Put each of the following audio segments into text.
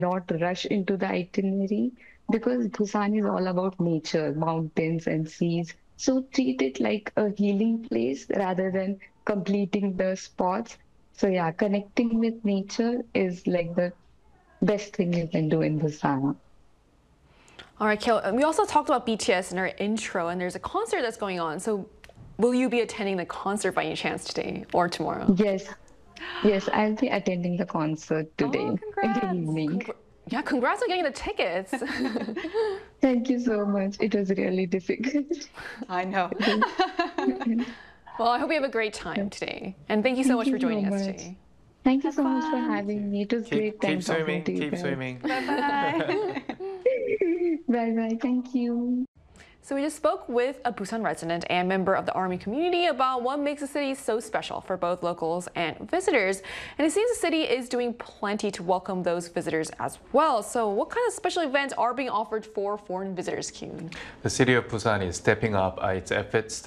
not rush into the itinerary because Busan is all about nature, mountains and seas. So treat it like a healing place rather than completing the spots. So yeah, connecting with nature is like the best thing you can do in Busan. All right, Kale, we also talked about BTS in our intro, and there's a concert that's going on. So will you be attending the concert by any chance today or tomorrow? Yes, yes, I'll be attending the concert Oh, today in the congrats. evening. Yeah, congrats on getting the tickets. Thank you so much. It was really difficult. I know. Well, I hope you have a great time today. And thank you so Thank much for you so joining us much. today. Thank you Have so much for fun. having me. It was great time Keep talking swimming, to you keep guys. swimming. Bye-bye. Bye bye. Thank you. So we just spoke with a Busan resident and member of the Army community about what makes the city so special for both locals and visitors. And it seems the city is doing plenty to welcome those visitors as well. So what kind of special events are being offered for foreign visitors, Kyun? The city of Busan is stepping up its efforts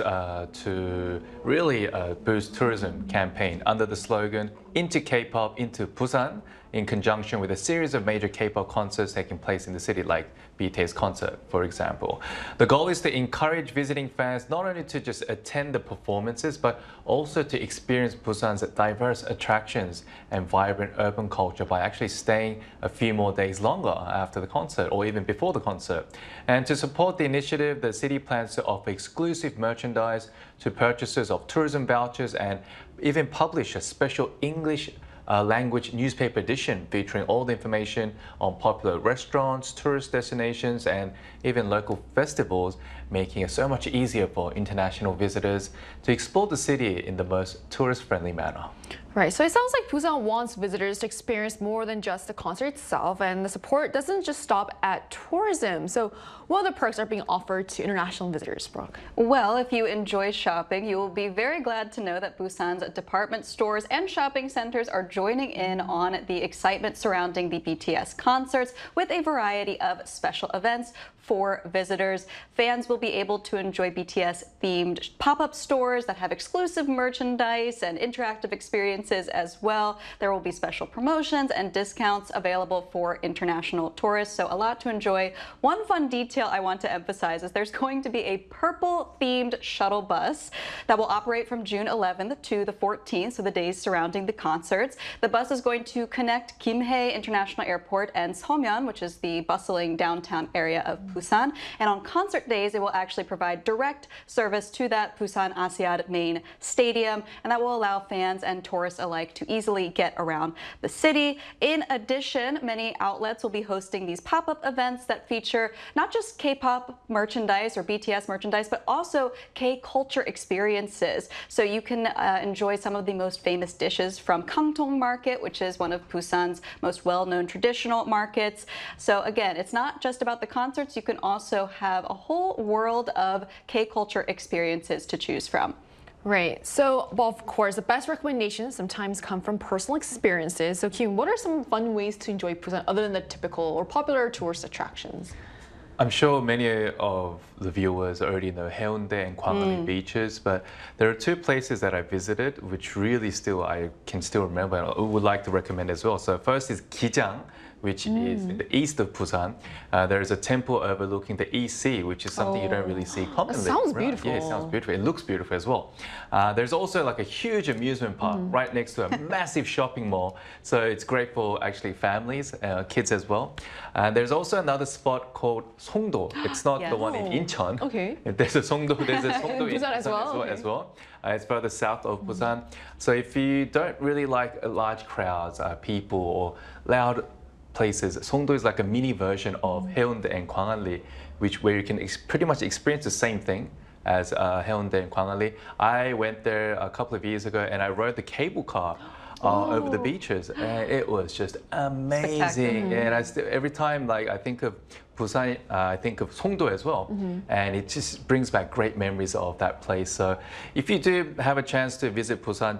to really boost tourism campaign under the slogan "Into K-pop, into Busan," in conjunction with a series of major K-pop concerts taking place in the city, like BTS concert, for example. The goal is to encourage visiting fans not only to just attend the performances, but also to experience Busan's diverse attractions and vibrant urban culture by actually staying a few more days longer after the concert or even before the concert. And to support the initiative, the city plans to offer exclusive merchandise to purchasers of tourism vouchers and even publish a special English language newspaper edition featuring all the information on popular restaurants, tourist destinations, and even local festivals, making it so much easier for international visitors to explore the city in the most tourist-friendly manner. Right, so it sounds like Busan wants visitors to experience more than just the concert itself, and the support doesn't just stop at tourism. So what other perks are being offered to international visitors, Brooke? Well, if you enjoy shopping, you will be very glad to know that Busan's department stores and shopping centers are joining in on the excitement surrounding the BTS concerts with a variety of special events for visitors. Fans will be able to enjoy BTS-themed pop-up stores that have exclusive merchandise and interactive experiences as well. There will be special promotions and discounts available for international tourists, so a lot to enjoy. One fun detail I want to emphasize is there's going to be a purple-themed shuttle bus that will operate from June 11th to the 14th, so the days surrounding the concerts. The bus is going to connect Kimhae International Airport and Seomyeon, which is the bustling downtown area of Busan. And on concert days, it will actually provide direct service to that Busan Asiad main stadium, and that will allow fans and tourists alike to easily get around the city. In addition, many outlets will be hosting these pop-up events that feature not just K-pop merchandise or BTS merchandise, but also K-culture experiences. So you can enjoy some of the most famous dishes from Kangtong Market, which is one of Busan's most well-known traditional markets. So again, it's not just about the concerts. You can also have a whole world of K-culture experiences to choose from. Right. So, well, of course, the best recommendations sometimes come from personal experiences. So, Kyun, what are some fun ways to enjoy Busan other than the typical or popular tourist attractions? I'm sure many of the viewers already know Haeundae and Gwangalli beaches, but there are two places that I visited which really I can still remember and would like to recommend as well. So first is Gijang, which is in the east of Busan. There is a temple overlooking the East Sea, which is something you don't really see commonly. sounds right? beautiful. Yeah, it sounds beautiful. It looks beautiful as well. There's also like a huge amusement park right next to a massive shopping mall. So it's great for actually families, kids as well. There's also another spot called Songdo. It's not the one in Incheon. Okay. There's a Songdo in Busan as well? as well. It's further south of Busan. So if you don't really like large crowds, people, or loud places, Songdo is like a mini version of Haeundae and Gwangalli, where you can pretty much experience the same thing as Haeundae and Gwangalli. I went there a couple of years ago and I rode the cable car over the beaches, and it was just amazing. And every time I think of Busan, I think of Songdo as well, and it just brings back great memories of that place. So if you do have a chance to visit Busan,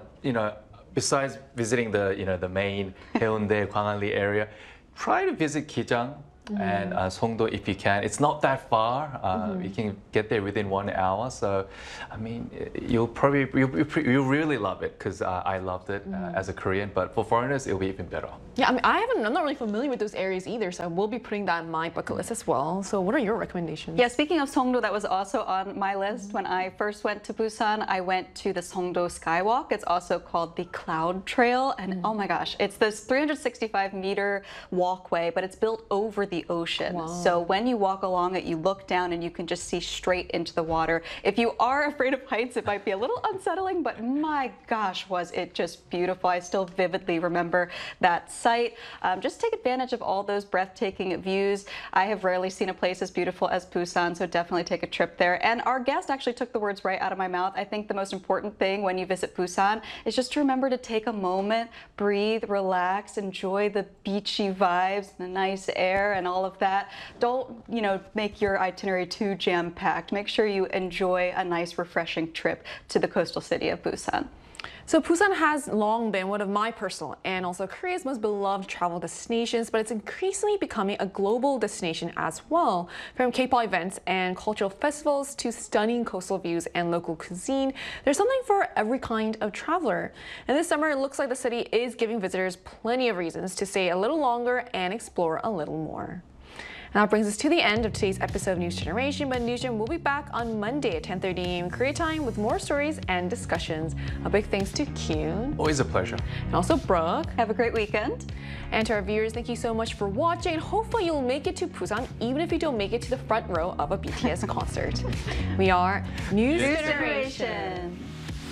besides visiting the main Haeundae, Gwangalli area, try to visit Gijang And Songdo, if you can, it's not that far. You can get there within 1 hour. So, I mean, you'll really love it because I loved it as a Korean. But for foreigners, it'll be even better. Yeah, I mean, I'm not really familiar with those areas either, so I will be putting that in my bucket list as well. So, what are your recommendations? Yeah, speaking of Songdo, that was also on my list. When I first went to Busan, I went to the Songdo Skywalk. It's also called the Cloud Trail. And oh my gosh, it's this 365-meter walkway, but it's built over the ocean. Wow. So when you walk along it, you look down and you can just see straight into the water. If you are afraid of heights, it might be a little unsettling, but my gosh, was it just beautiful. I still vividly remember that site. Just take advantage of all those breathtaking views. I have rarely seen a place as beautiful as Busan, so definitely take a trip there. And our guest actually took the words right out of my mouth. I think the most important thing when you visit Busan is just to remember to take a moment, breathe, relax, enjoy the beachy vibes, the nice air and all of that. Don't, make your itinerary too jam-packed. Make sure you enjoy a nice, refreshing trip to the coastal city of Busan. So Busan has long been one of my personal and also Korea's most beloved travel destinations, but it's increasingly becoming a global destination as well. From K-pop events and cultural festivals to stunning coastal views and local cuisine, there's something for every kind of traveler. And this summer, it looks like the city is giving visitors plenty of reasons to stay a little longer and explore a little more. And that brings us to the end of today's episode of News Generation, but Newsroom will be back on Monday at 10:30 a.m. Korea time with more stories and discussions. A big thanks to Kyun. Always a pleasure. And also Brooke. Have a great weekend. And to our viewers, thank you so much for watching. Hopefully you'll make it to Busan, even if you don't make it to the front row of a BTS concert. We are News Generation.